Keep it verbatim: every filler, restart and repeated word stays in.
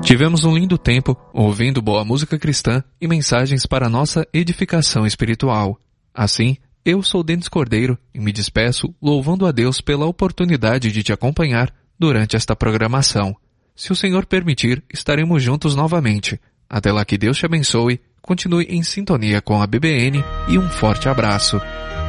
Tivemos um lindo tempo ouvindo boa música cristã e mensagens para nossa edificação espiritual. Assim, eu sou Denis Cordeiro e me despeço louvando a Deus pela oportunidade de te acompanhar durante esta programação. Se o Senhor permitir, estaremos juntos novamente. Até lá, que Deus te abençoe, continue em sintonia com a B B N e um forte abraço.